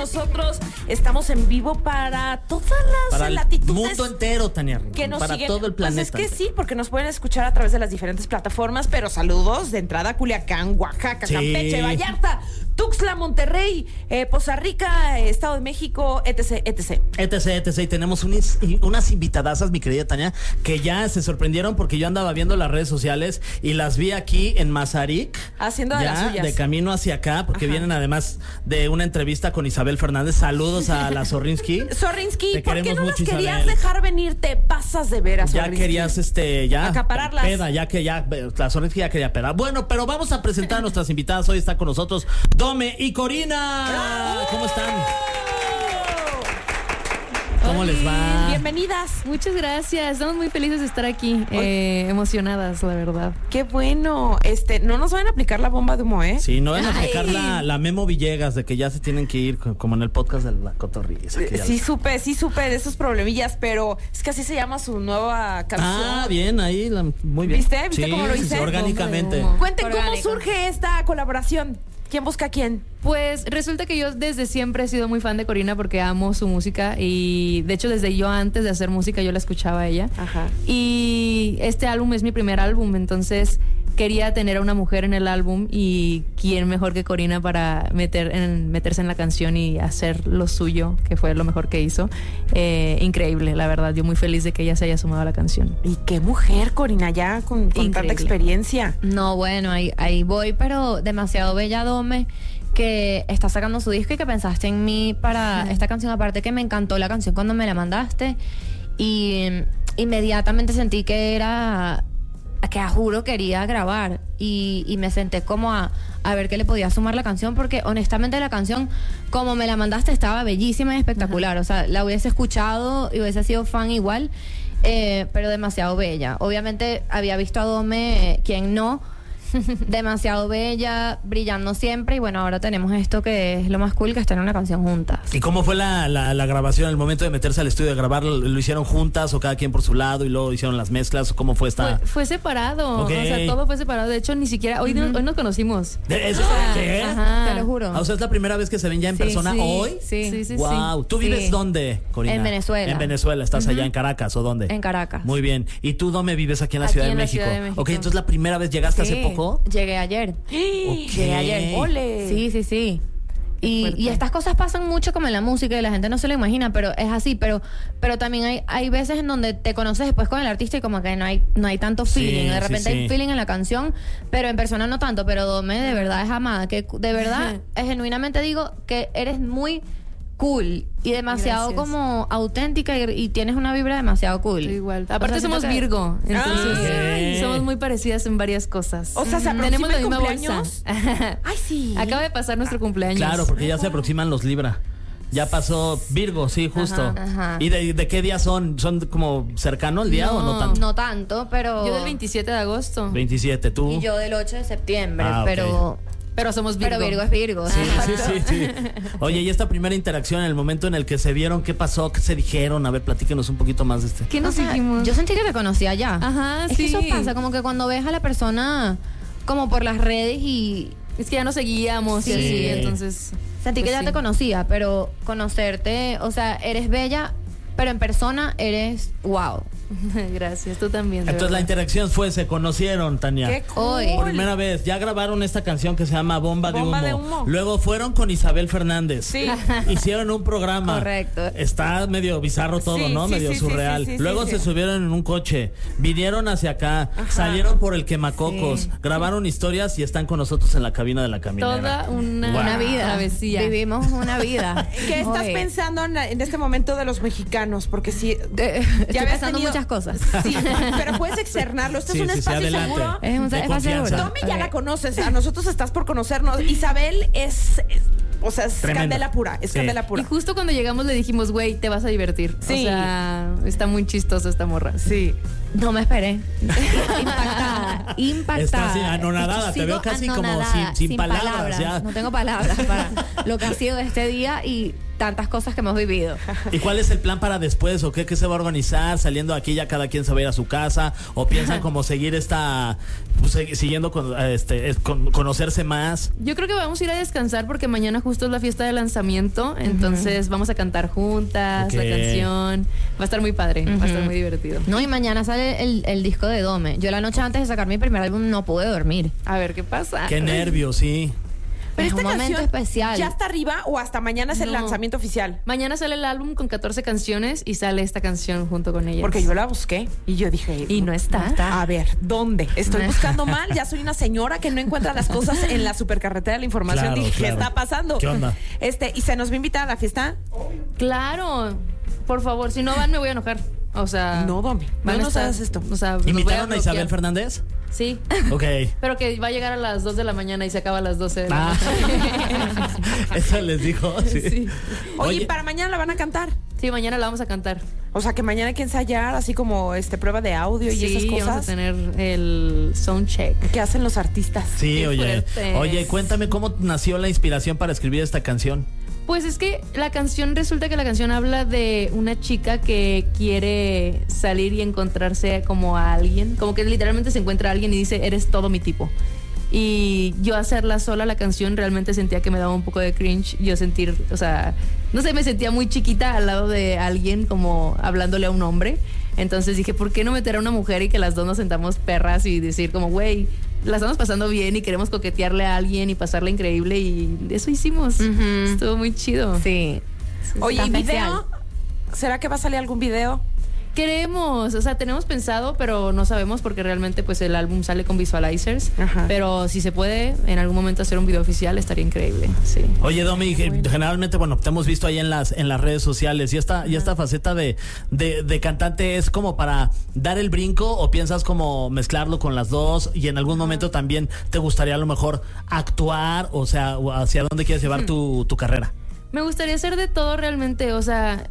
nosotros. Estamos en vivo para todas las para latitudes. El mundo entero, Tania. Que nos para siguen. todo el planeta. Pues es que sí, porque nos pueden escuchar a través de las diferentes plataformas, pero saludos de entrada a Culiacán, Oaxaca, Sí. Campeche, Vallarta, Tuxtla, Monterrey, Poza Rica, Estado de México, etc, etc. Etc. Y tenemos unas invitadasas, mi querida Tania, que ya se sorprendieron porque yo andaba viendo las redes sociales y las vi aquí en Mazarik. Haciendo de ya, las suyas. de camino hacia acá, porque vienen además de una entrevista con Isabel Fernández. Saludos a la Zorrinsky. Zorrinsky, Te ¿por qué queremos no las mucho, querías Isabel. dejar venir? Te pasas de veras, Ya Zorrinsky. querías, ya. Acapararlas. Peda, la Zorrinsky ya quería pedar. Bueno, pero vamos a presentar a nuestras invitadas. Hoy está con nosotros Dome y Corina. ¿Cómo están? ¿Cómo les va? Bienvenidas. Muchas gracias, estamos muy felices de estar aquí, emocionadas, la verdad. Qué bueno. No nos van a aplicar la bomba de humo, ¿eh? Sí, no van a aplicar Ay. la Memo Villegas de que ya se tienen que ir, como en el podcast de la Cotorrisa. que ya Sí les- supe de esos problemillas, pero es que así se llama su nueva canción. Ah, bien, ahí, muy bien. ¿Viste? ¿Viste Sí, cómo lo sí, hice? sí, orgánicamente. Bomba de humo. Cuenten cómo Orgánico. surge esta colaboración. ¿Quién busca a quién? Pues resulta que yo desde siempre he sido muy fan de Corina porque amo su música y de hecho desde yo antes de hacer música yo la escuchaba a ella. Ajá. Y este álbum es mi primer álbum, entonces quería tener a una mujer en el álbum y quién mejor que Corina para meterse en la canción y hacer lo suyo, que fue lo mejor que hizo. Increíble, la verdad, yo muy feliz de que ella se haya sumado a la canción. Y qué mujer, Corina, ya con tanta Increíble. experiencia. No, bueno, ahí voy, pero demasiado bella Dome, que está sacando su disco y que pensaste en mí para esta canción. Aparte que me encantó la canción cuando me la mandaste y inmediatamente sentí que a juro quería grabar y me senté como a ver qué le podía sumar la canción, porque honestamente la canción como me la mandaste estaba bellísima y espectacular. O sea, la hubiese escuchado y hubiese sido fan igual, pero demasiado bella. Obviamente había visto a Dome, quien no, demasiado bella, brillando siempre, y bueno, ahora tenemos esto que es lo más cool, que están en una canción juntas. ¿Y cómo fue la grabación? El momento de meterse al estudio de grabar, ¿lo hicieron juntas o cada quien por su lado y luego hicieron las mezclas? ¿O cómo fue esta? Fue separado, Ok. o sea, todo fue separado. De hecho, ni siquiera, hoy nos conocimos. ¿Qué? Ajá. Te lo juro. O sea, ¿es la primera vez que se ven ya en Sí, persona sí. hoy? Sí. Wow. ¿Tú vives Sí. dónde, Corina? En Venezuela. En Venezuela. ¿Estás allá en Caracas o dónde? En Caracas. Muy bien. ¿Y tú dónde vives aquí en la Aquí Ciudad de en la México? Ciudad de México. Ok, entonces la primera vez llegaste Sí, hace poco. Llegué ayer. Ok. Llegué ayer. ¡Ole! Sí. fuerte. Y estas cosas pasan mucho como en la música y la gente no se lo imagina, pero es así. Pero también hay veces en donde te conoces después con el artista y como que no hay tanto feeling. Sí, De repente sí. hay feeling en la canción, pero en persona no tanto. Pero Dome de verdad es amada, que de verdad, genuinamente digo que eres muy cool y demasiado Gracias. como auténtica y tienes una vibra demasiado cool. Igual. Aparte O sea, somos siento que- Virgo, entonces Ay. somos muy parecidas en varias cosas. O sea, ¿se tenemos la aproxima misma el cumpleaños? bolsa. Ay, sí. Acaba de pasar nuestro cumpleaños. Claro, porque ya se aproximan los Libra. Ya pasó Virgo, sí, justo. Ajá. ¿Y de qué día son? ¿Son como cercano el día o no tanto? No tanto, pero... Yo del 27 de agosto. 27, tú. Y yo del 8 de septiembre, Ah, ok. Pero somos Virgo. Pero Virgo es Virgo. Sí. Oye, y esta primera interacción, en el momento en el que se vieron, ¿qué pasó? ¿Qué se dijeron? A ver, platíquenos un poquito más de este. ¿Qué nos O sea, dijimos? yo sentí que te conocía ya. Ajá, es que sí. eso pasa, como que cuando ves a la persona como por las redes y Es que ya nos seguíamos Sí. y así, entonces... sentí que pues ya sí. te conocía, pero conocerte, o sea, eres bella, pero en persona eres wow. Gracias, tú también. de Entonces la verdad. interacción fue, se conocieron, Tania. ¡Qué cool! Hoy. Por primera vez, ya grabaron esta canción que se llama Bomba de Bomba Humo. de Humo. Luego fueron con Isabel Fernández. Sí. Hicieron un programa. Correcto. Está medio bizarro todo, Sí, ¿no? sí, Medio sí, surreal. sí, sí, sí, Luego sí. se subieron en un coche, vinieron hacia acá, Ajá. salieron por el quemacocos, Sí. grabaron historias y están con nosotros en la cabina de la caminera. Toda una, Wow. Una vida. travesía. Vivimos una vida. ¿Qué estás Oye, pensando en este momento de los mexicanos? Porque sí, Estoy habías pensando tenido- muchas cosas. Sí, pero puedes externarlo. Esto Sí, es un sí, sí, espacio adelante. seguro. Es un De espacio confianza. seguro. Tommy ya Ok. la conoces, a nosotros estás por conocernos. Isabel o sea, es Tremenda. candela pura, es Sí. candela Y pura. justo cuando llegamos le dijimos, güey, te vas a divertir. Sí. O sea, está muy chistoso esta morra. Sí. No me esperé. Impactada. Impactada. Estás así, anonadada, te Sigo veo casi como anonadada, sin palabras, ya. No tengo palabras para lo que ha sido este día y tantas cosas que hemos vivido. ¿Y cuál es el plan para después? ¿O qué se va a organizar? Saliendo de aquí ya cada quien se va a ir a su casa. ¿O piensan como seguir siguiendo con conocerse más? Yo creo que vamos a ir a descansar porque mañana justo es la fiesta de lanzamiento. Entonces vamos a cantar juntas la canción. Va a estar muy padre, va a estar muy divertido. No, y mañana sale el disco de Dome. Yo la noche antes de sacar mi primer álbum no pude dormir. A ver qué pasa. Qué nervios, sí. Pero Es esta un momento canción especial. ¿ya está arriba o hasta mañana es el No. lanzamiento oficial? Mañana sale el álbum con 14 canciones y sale esta canción junto con ellas. Porque yo la busqué y yo dije... Y no está. A ver, ¿dónde? Estoy buscando mal. Ya soy una señora que no encuentra las cosas en la supercarretera de la información. Claro, Dije, claro. ¿qué está pasando? ¿Qué onda? ¿Y se nos va a invitar a la fiesta? Claro, por favor, si no van me voy a enojar. O sea, No, Domi, van no a nos estar- hagas esto. O sea, los voy ¿Invitaron a bloquear. Isabel Fernández? Sí. Ok. Pero que va a llegar a las 2 de la mañana y se acaba a las 12 de la Ah. noche. Eso les dijo, sí. Sí. Oye, para mañana la van a cantar. Sí, mañana la vamos a cantar. O sea, que mañana hay que ensayar, así como prueba de audio y esas Sí, cosas. vamos a tener el sound check. ¿Qué hacen los artistas? Sí, Qué oye. fuertes. Oye, cuéntame cómo nació la inspiración para escribir esta canción. Pues es que resulta que la canción habla de una chica que quiere salir y encontrarse como a alguien, como que literalmente se encuentra a alguien y dice, eres todo mi tipo. Y yo hacerla sola la canción realmente sentía que me daba un poco de cringe. Yo o sea, no sé, me sentía muy chiquita al lado de alguien como hablándole a un hombre. Entonces dije, ¿por qué no meter a una mujer y que las dos nos sentamos perras y decir como, güey, la estamos pasando bien y queremos coquetearle a alguien y pasarla increíble? Y eso hicimos. Estuvo muy chido. Sí. Oye, Está ¿y especial. video? ¿Será que va a salir algún video? Queremos, o sea, tenemos pensado, pero no sabemos porque realmente pues el álbum sale con visualizers. Ajá. Pero si se puede en algún momento hacer un video oficial estaría increíble. Sí. Oye, Domi, generalmente, bueno, te hemos visto ahí en las redes sociales. ¿Y esta faceta de cantante es como para dar el brinco o piensas como mezclarlo con las dos? Y en algún momento también te gustaría a lo mejor actuar, o sea, ¿hacia dónde quieres llevar tu carrera? Me gustaría hacer de todo realmente, o sea,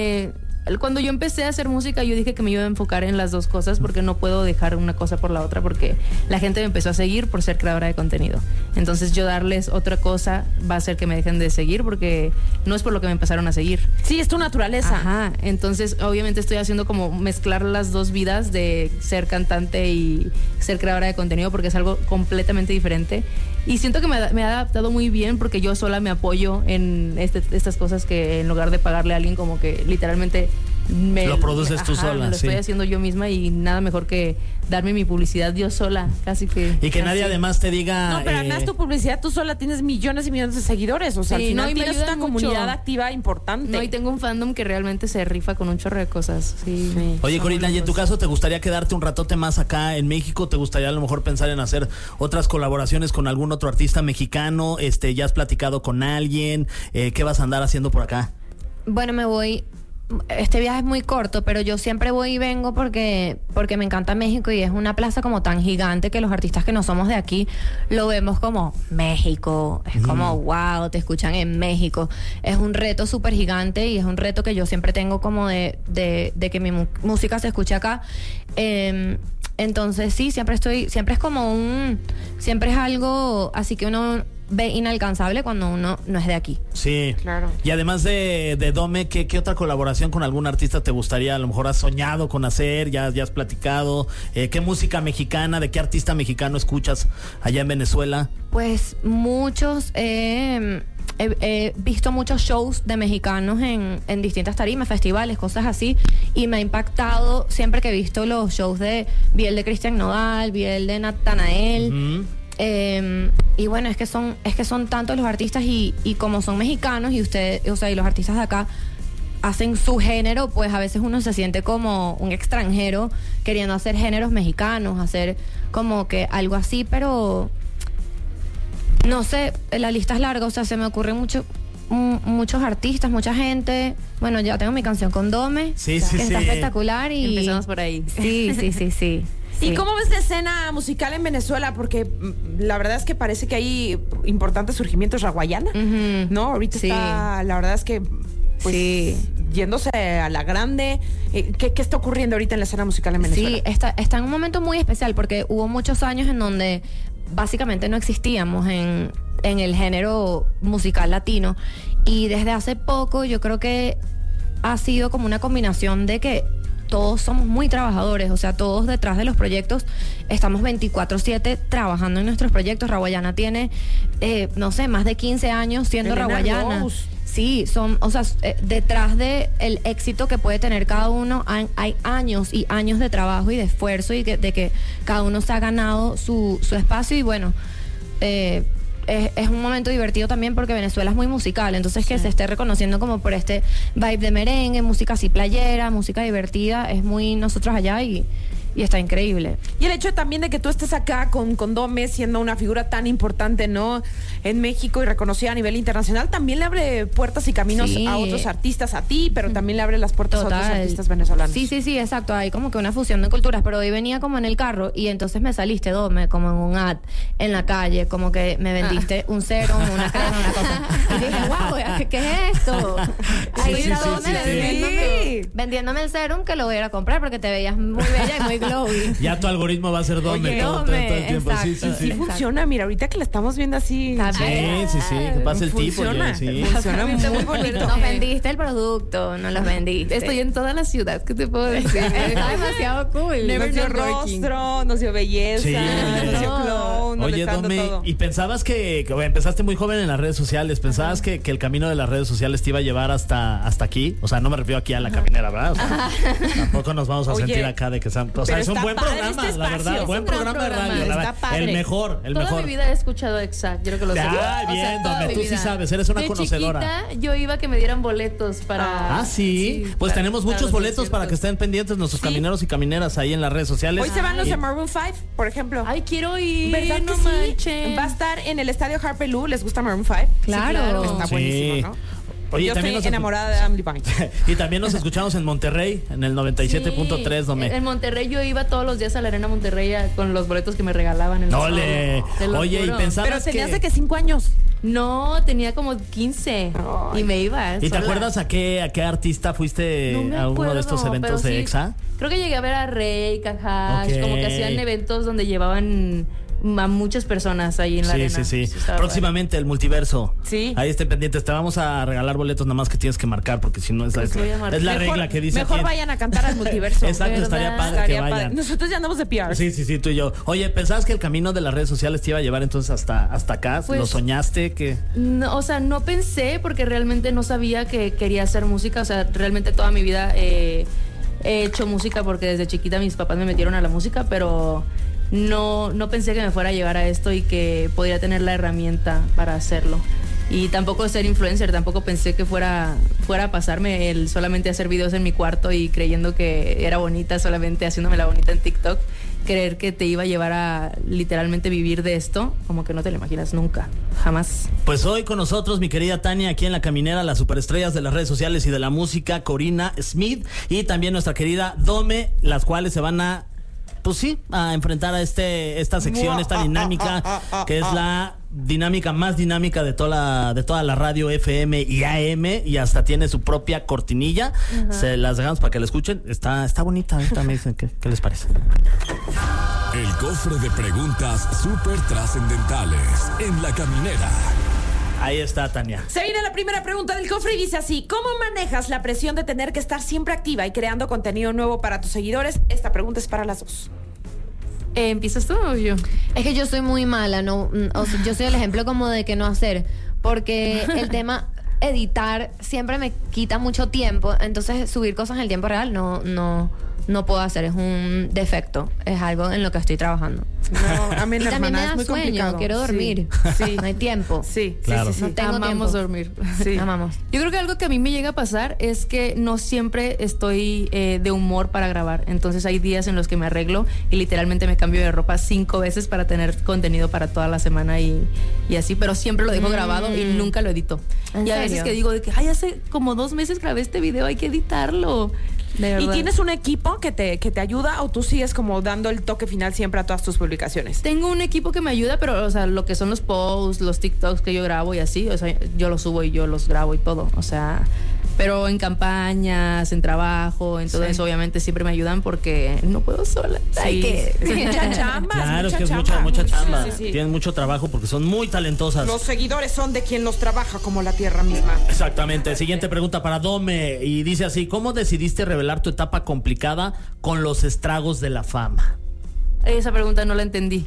cuando yo empecé a hacer música yo dije que me iba a enfocar en las dos cosas porque no puedo dejar una cosa por la otra porque la gente me empezó a seguir por ser creadora de contenido. Entonces yo darles otra cosa va a hacer que me dejen de seguir porque no es por lo que me empezaron a seguir. Sí, es tu naturaleza. Ajá, entonces obviamente estoy haciendo como mezclar las dos vidas de ser cantante y ser creadora de contenido porque es algo completamente diferente. Y siento que me ha adaptado muy bien porque yo sola me apoyo en estas cosas que en lugar de pagarle a alguien como que literalmente Lo produces tú sola, lo estoy sí. haciendo yo misma y nada mejor que darme mi publicidad yo sola, casi que. Y que nadie así. además te diga... No, pero además tu publicidad, tú sola tienes millones y millones de seguidores. O sea, Sí, al final no, y me tienes ayudan una mucho. comunidad activa importante. No, y tengo un fandom que realmente se rifa con un chorro de cosas. Sí. Oye, Son Corina, ¿y en tu locos. caso te gustaría quedarte un ratote más acá en México? ¿Te gustaría a lo mejor pensar en hacer otras colaboraciones con algún otro artista mexicano? ¿Ya has platicado con alguien? ¿Qué vas a andar haciendo por acá? Bueno, me voy. Este viaje es muy corto, pero yo siempre voy y vengo porque me encanta México y es una plaza como tan gigante que los artistas que no somos de aquí lo vemos como México. Es como, wow, te escuchan en México. Es un reto súper gigante y es un reto que yo siempre tengo como de que mi música se escuche acá. Entonces sí, siempre es como siempre es algo así que uno ve inalcanzable cuando uno no es de aquí. Sí. Claro. Y además de Dome, ¿qué otra colaboración con algún artista te gustaría? A lo mejor has soñado con hacer, ya has platicado. ¿Qué música mexicana, de qué artista mexicano escuchas allá en Venezuela? Pues muchos, he visto muchos shows de mexicanos en distintas tarimas, festivales, cosas así, y me ha impactado siempre que he visto los shows de Biel de Cristian Nodal, Biel de Natanael. Ujú. Y bueno, es que son tantos los artistas y como son mexicanos y ustedes, o sea, y los artistas de acá hacen su género, pues a veces uno se siente como un extranjero queriendo hacer géneros mexicanos, hacer como que algo así, pero no sé, la lista es larga, o sea, se me ocurren muchos artistas, mucha gente. Bueno, ya tengo mi canción con Dome, Sí, que sí, está sí. espectacular y Empezamos por ahí. Sí. ¿Y cómo ves la escena musical en Venezuela? Porque la verdad es que parece que hay importantes surgimientos. Raguayana, Ujú. ¿no? Ahorita Sí. está, la verdad es que pues, Sí. yéndose a la grande. ¿Qué está ocurriendo ahorita en la escena musical en Venezuela? Sí, está en un momento muy especial porque hubo muchos años en donde básicamente no existíamos en el género musical latino Y desde hace poco yo creo que ha sido como una combinación de que todos somos muy trabajadores, o sea, todos detrás de los proyectos estamos 24/7 trabajando en nuestros proyectos. Rawayana tiene, no sé, más de 15 años siendo Elena Rawayana. Rose. Sí, detrás de el éxito que puede tener cada uno hay años y años de trabajo y de esfuerzo y de que cada uno se ha ganado su espacio y bueno, es un momento divertido también porque Venezuela es muy musical, entonces que se esté reconociendo como por este vibe de merengue, música así playera, música divertida, es muy nosotros allá y está increíble. Y el hecho también de que tú estés acá con Dome siendo una figura tan importante, ¿no? En México y reconocida a nivel internacional, también le abre puertas y caminos Sí. a otros artistas, a ti, pero también le abre las puertas a Total. otros artistas venezolanos. Sí, exacto. Hay como que una fusión de culturas, pero hoy venía como en el carro y entonces me saliste, Dome, como en un ad en la calle, como que me vendiste un serum, una crema, una cosa. Y dije, wow, ¿qué es esto? Ahí sí, está sí, Dome sí, vendiéndome el serum que lo voy a ir a comprar porque te veías muy bella y muy glowy. Ya tu algoritmo va a ser Dome Oye, todo el tiempo. Sí, exacto. Sí funciona, mira, ahorita que la estamos viendo así. Está Sí, bien. que pase el tipo. Funciona, Sí. funciona muy bonito. Nos vendiste el producto, no los vendiste. Estoy en toda la ciudad, ¿qué te puedo decir? Está demasiado cool. Nos dio networking. rostro, nos dio belleza, Sí. nos dio clown, Oye, Alejandro, Dome, todo. ¿y pensabas que empezaste muy joven en las redes sociales? ¿Pensabas que el camino de las redes sociales te iba a llevar hasta aquí? O sea, no me refiero aquí a la caminera, ¿verdad? O sea, tampoco nos vamos a Oye, sentir acá de que sean... O sea, pero es un está buen padre programa, este la verdad. espacio. Buen Es un gran programa de programa, radio. la está verdad. padre. El mejor. Toda mi vida he escuchado Exact, quiero que lo sepas. Ah, bien, toda Dome, mi tú sí vida. sabes, eres una De conocedora. chiquita, yo iba a que me dieran boletos para... Ah, sí. Pues para- tenemos para muchos los boletos para que conciertos. estén pendientes nuestros camineros y camineras ahí en las redes sociales. Hoy se van los Y- de Maroon 5, por ejemplo. Ay, quiero ir, ¿Verdad no que sí? manchen. Va a estar en el estadio Harper Lou. ¿Les gusta Maroon 5? Claro. Está Sí. buenísimo, ¿no? Oye, Yo también estoy nos enamorada de Adam Levine. Y también nos escuchamos en Monterrey, en el 97.3, Dome. En Monterrey yo iba todos los días a la Arena Monterrey con los boletos que me regalaban en el ¡Ole! sábado. Te lo Oye, y juro. pensabas Pero tenías que... de que 5 años. No, tenía como 15 Ay. y me iba. ¿Y te sola. acuerdas a qué artista fuiste No me a uno acuerdo, de estos eventos pero de sí, EXA? Creo que llegué a ver a Rey, Cajash, Ok. como que hacían eventos donde llevaban a muchas personas ahí en la Sí, arena. sí. estaba Próximamente el multiverso. Sí. Ahí estén pendientes. Te vamos a regalar boletos, nada más que tienes que marcar, porque si no es la, Pues voy a marcar. es la Mejor- regla que dice Mejor aquí. vayan a cantar al multiverso. Exacto, ¿Verdad? estaría padre Estaría que padre. vayan. Nosotros ya andamos de PR. Sí, tú y yo. Oye, ¿pensabas que el camino de las redes sociales te iba a llevar entonces hasta acá? Pues- ¿Lo soñaste? Que No, o sea, no pensé porque realmente no sabía que quería hacer música. O sea, realmente toda mi vida he hecho música porque desde chiquita mis papás me metieron a la música, pero no pensé que me fuera a llevar a esto y que podría tener la herramienta para hacerlo. Y tampoco ser influencer, tampoco pensé que fuera a pasarme el solamente hacer videos en mi cuarto y creyendo que era bonita, solamente haciéndome la bonita en TikTok. Creer que te iba a llevar a literalmente vivir de esto, como que no te lo imaginas nunca, jamás. Pues hoy con nosotros, mi querida Tania, aquí en La Caminera, las superestrellas de las redes sociales y de la música, Corina Smith, y también nuestra querida Dome, las cuales se van a, pues sí, a enfrentar a esta sección, esta dinámica, que es la dinámica más dinámica de toda la radio FM y AM, y hasta tiene su propia cortinilla. Se las dejamos para que la escuchen. Está bonita, ahorita me dicen qué les parece. El cofre de preguntas súper trascendentales en La Caminera. Ahí está, Tania. Se viene la primera pregunta del cofre y dice así: ¿cómo manejas la presión de tener que estar siempre activa y creando contenido nuevo para tus seguidores? Esta pregunta es para las dos. ¿Empiezas tú o yo? Es que yo soy muy mala, no, o sea, yo soy el ejemplo como de que no hacer, porque el tema editar siempre me quita mucho tiempo, entonces subir cosas en el tiempo real no puedo hacer, es un defecto, es algo en lo que estoy trabajando. No, a mí Y la también hermana me es da muy sueño, complicado. quiero dormir, Sí. no hay tiempo. Sí, Claro. sí. No tengo Amamos tiempo. dormir. Sí. Amamos. Yo creo que algo que a mí me llega a pasar es que no siempre estoy de humor para grabar. Entonces hay días en los que me arreglo y literalmente me cambio de ropa 5 veces para tener contenido para toda la semana y así. Pero siempre lo dejo grabado y nunca lo edito. ¿En Y a veces serio? que digo de que, ay, hace como 2 meses grabé este video, hay que editarlo. De verdad. ¿Y tienes un equipo que te ayuda o tú sigues como dando el toque final siempre a todas tus publicaciones? Tengo un equipo que me ayuda, pero, o sea, lo que son los posts, los TikToks que yo grabo y así, o sea, yo los subo y yo los grabo y todo, o sea, pero en campañas, en trabajo, en todo eso, obviamente siempre me ayudan porque no puedo sola. Hay que... Mucha chamba. Claro, es que es mucha chamba. Sí. Tienen mucho trabajo porque son muy talentosas. Los seguidores son de quien los trabaja como la tierra misma. Exactamente. Siguiente pregunta para Dome. Y dice así: ¿cómo decidiste revelar tu etapa complicada con los estragos de la fama? Esa pregunta no la entendí.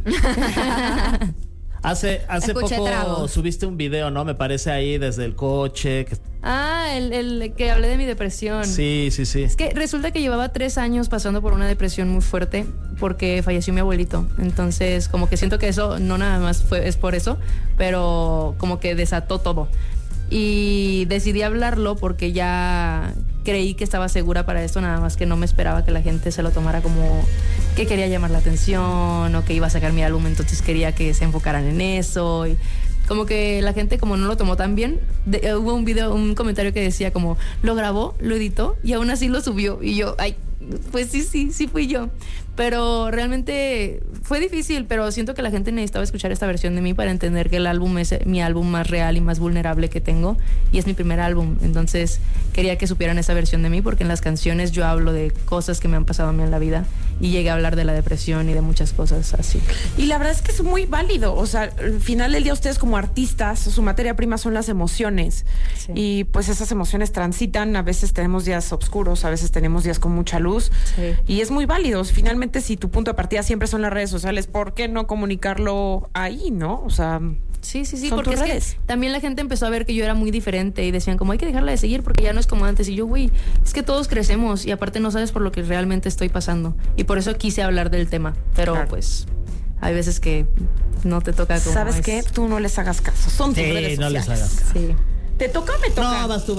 Hace Escuché poco tragos. subiste un video, ¿no? Me parece ahí desde el coche. El que hablé de mi depresión. Sí. Es que resulta que llevaba 3 años pasando por una depresión muy fuerte porque falleció mi abuelito. Entonces, como que siento que eso no nada más es por eso, pero como que desató todo. Y decidí hablarlo porque ya creí que estaba segura para esto, nada más que no me esperaba que la gente se lo tomara como que quería llamar la atención o que iba a sacar mi álbum, entonces quería que se enfocaran en eso. Y como que la gente como no lo tomó tan bien, hubo un comentario que decía como, lo grabó, lo editó y aún así lo subió. Y yo, ay, pues sí fui yo. Pero realmente fue difícil, pero siento que la gente necesitaba escuchar esta versión de mí para entender que el álbum es mi álbum más real y más vulnerable que tengo y es mi primer álbum. Entonces quería que supieran esa versión de mí porque en las canciones yo hablo de cosas que me han pasado a mí en la vida y llegué a hablar de la depresión y de muchas cosas así. Y la verdad es que es muy válido. O sea, al final del día ustedes como artistas, su materia prima son las emociones. Sí. Y pues esas emociones transitan. A veces tenemos días oscuros, a veces tenemos días con mucha luz. Sí. Y es muy válido. Finalmente, si tu punto de partida siempre son las redes sociales, ¿por qué no comunicarlo ahí, no? O sea... Sí, Son porque tus es redes. que también la gente empezó a ver que yo era muy diferente y decían como hay que dejarla de seguir porque ya no es como antes. Y yo, güey, es que todos crecemos y aparte no sabes por lo que realmente estoy pasando. Y por eso quise hablar del tema. Pero Claro. pues hay veces que no te toca como ¿Sabes es. qué? Tú no les hagas caso. Son tus redes Sí, no les sociales. hagas caso. Sí. ¿Te toca o me toca? No, vas tú.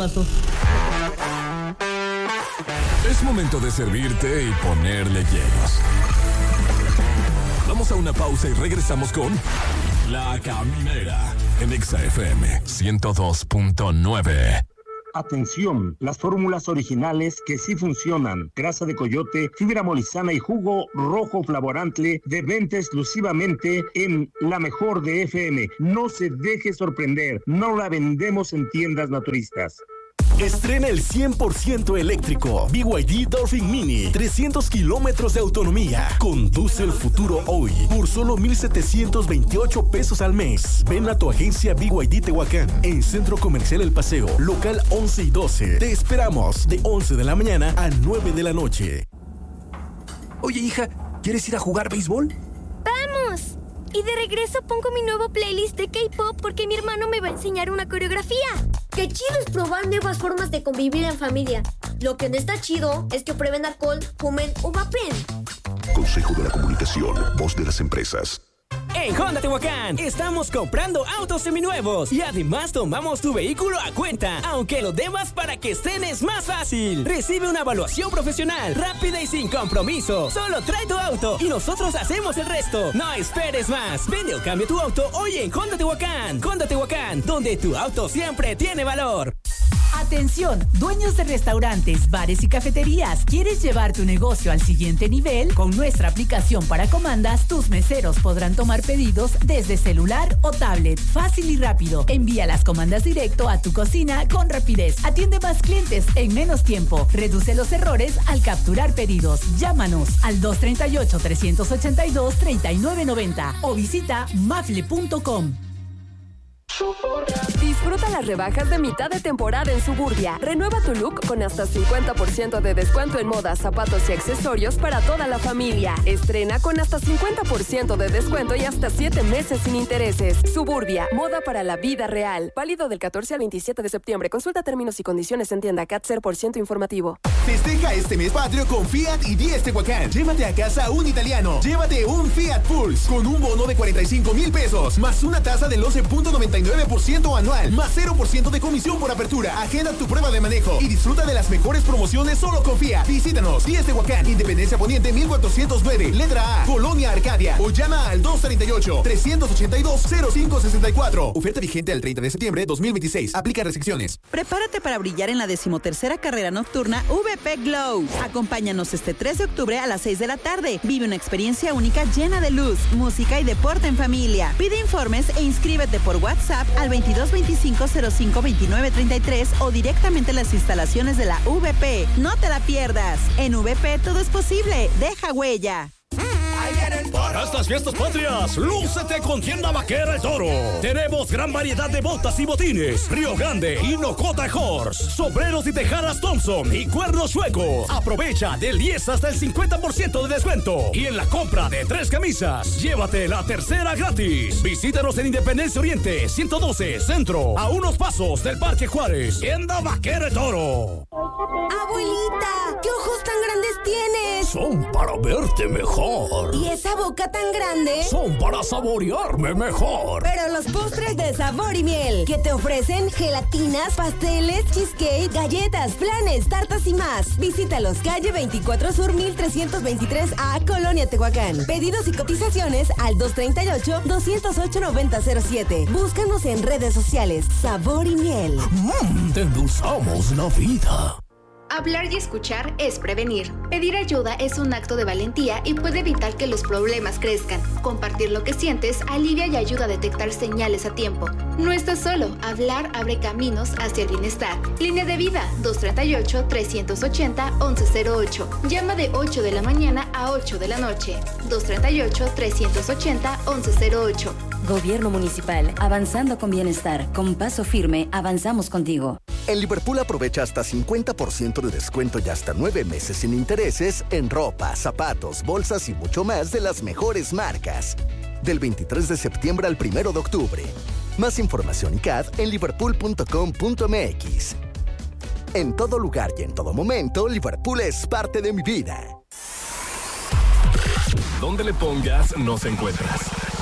Es momento de servirte y ponerle hielos. Vamos a una pausa y regresamos con La Caminera en Exa FM 102.9. Atención, las fórmulas originales que sí funcionan. Grasa de coyote, fibra molizana y jugo rojo flavorante de venta exclusivamente en La Mejor de FM. No se deje sorprender, no la vendemos en tiendas naturistas. Estrena el 100% eléctrico BYD Dolphin Mini, 300 kilómetros de autonomía. Conduce el futuro hoy por solo 1,728 pesos al mes. Ven a tu agencia BYD Tehuacán en Centro Comercial El Paseo, local 11 y 12. Te esperamos de 11 de la mañana a 9 de la noche. Oye, hija, ¿quieres ir a jugar béisbol? ¡Vamos! Y de regreso pongo mi nuevo playlist de K-pop porque mi hermano me va a enseñar una coreografía. Qué chido es probar nuevas formas de convivir en familia. Lo que no está chido es que prueben alcohol, fumen o vapen. Consejo de la Comunicación, voz de las empresas. En Honda Tehuacán estamos comprando autos seminuevos y además tomamos tu vehículo a cuenta, aunque lo debas para que estrenes más fácil. Recibe una evaluación profesional, rápida y sin compromiso. Solo trae tu auto y nosotros hacemos el resto. No esperes más. Vende o cambia tu auto hoy en Honda Tehuacán. Honda Tehuacán, donde tu auto siempre tiene valor. Atención, dueños de restaurantes, bares y cafeterías. ¿Quieres llevar tu negocio al siguiente nivel? Con nuestra aplicación para comandas, tus meseros podrán tomar pedidos desde celular o tablet. Fácil y rápido. Envía las comandas directo a tu cocina con rapidez. Atiende más clientes en menos tiempo. Reduce los errores al capturar pedidos. Llámanos al 238-382-3990 o visita mafle.com. Disfruta las rebajas de mitad de temporada en Suburbia. Renueva tu look con hasta 50% de descuento en modas, zapatos y accesorios para toda la familia. Estrena con hasta 50% de descuento y hasta 7 meses sin intereses. Suburbia, moda para la vida real. Válido del 14 al 27 de septiembre. Consulta términos y condiciones en tienda CAT 0% informativo. Festeja este mes patrio con Fiat y 10 Tehuacán. Llévate a casa un italiano. Llévate un Fiat Pulse con un bono de 45,000 pesos más una tasa del 11.99% anual, más 0% de comisión por apertura. Agenda tu prueba de manejo y disfruta de las mejores promociones solo con Fiat. Visítanos, 10 Tehuacán, Independencia Poniente 1409, letra A, Colonia Arcadia, o llama al 238-382-0564. Oferta vigente al 30 de septiembre de 2026. Aplica restricciones. Prepárate para brillar en la 13ª carrera nocturna VP Glow. Acompáñanos este 3 de octubre a las 6 de la tarde. Vive una experiencia única llena de luz, música y deporte en familia. Pide informes e inscríbete por WhatsApp al 2225-052933 o directamente en las instalaciones de la VP. No te la pierdas. En VP todo es posible. Deja huella. Para estas fiestas patrias, lúcete con Tienda Vaquera El Toro. Tenemos gran variedad de botas y botines, Río Grande y Nocota Horse, sombreros y tejadas Thompson y cuernos suecos. Aprovecha del 10 hasta el 50% de descuento. Y en la compra de 3 camisas, llévate la tercera gratis. Visítanos en Independencia Oriente, 112 Centro, a unos pasos del Parque Juárez. Tienda Vaquera El Toro. Abuelita, ¿qué ojos tan grandes tienes? Son para verte mejor. ¿Y esa boca tan grande? Son para saborearme mejor. Pero los postres de sabor y miel, que te ofrecen gelatinas, pasteles, cheesecake, galletas, flanes, tartas y más. Visítalos, calle 24 Sur 1323A, Colonia Tehuacán. Pedidos y cotizaciones al 238-208-9007. Búscanos en redes sociales. Sabor y miel. Te endulzamos la vida. Hablar y escuchar es prevenir. Pedir ayuda es un acto de valentía y puede evitar que los problemas crezcan. Compartir lo que sientes alivia y ayuda a detectar señales a tiempo. No estás solo. Hablar abre caminos hacia el bienestar. Línea de vida 238-380-1108. Llama de 8 de la mañana a 8 de la noche. 238-380-1108. Gobierno Municipal. Avanzando con bienestar. Con paso firme, avanzamos contigo. En Liverpool aprovecha hasta 50% de descuento y hasta 9 meses sin intereses en ropa, zapatos, bolsas y mucho más de las mejores marcas. Del 23 de septiembre al 1 de octubre. Más información y CAD en liverpool.com.mx. En todo lugar y en todo momento, Liverpool es parte de mi vida. Donde le pongas, nos encuentras.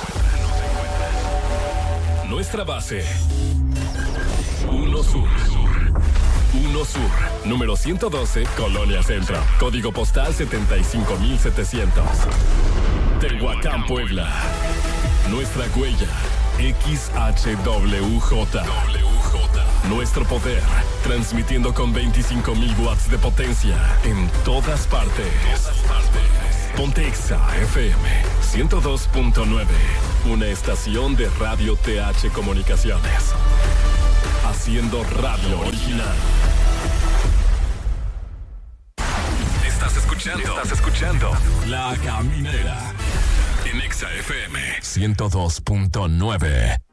Nuestra base. 1 Sur. 1 Sur, número 112, Colonia Centro. Código postal 75700. Tehuacán, Puebla. Nuestra huella, XHWJ. Nuestro poder, transmitiendo con 25,000 watts de potencia en todas partes. Pontexa FM 102.9, una estación de Radio TH Comunicaciones. Haciendo radio original. Estás escuchando La Caminera en Exa FM 102.9.